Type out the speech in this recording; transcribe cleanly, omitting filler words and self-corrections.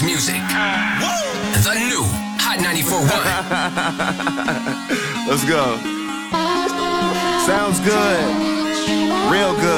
music. The new Hot 94.1. Let's go. Sounds good. Real good.